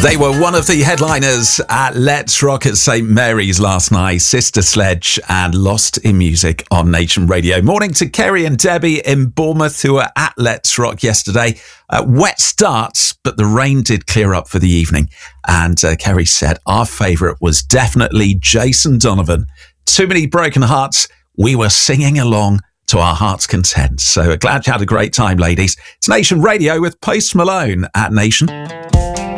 They were one of the headliners at Let's Rock at St Mary's last night. Sister Sledge and Lost in Music on Nation Radio. Morning to Kerry and Debbie in Bournemouth who were at Let's Rock yesterday. Wet starts, but the rain did clear up for the evening. And Kerry said our favourite was definitely Jason Donovan. Too Many Broken Hearts. We were singing along to our heart's content. So glad you had a great time, ladies. It's Nation Radio with Post Malone at Nation.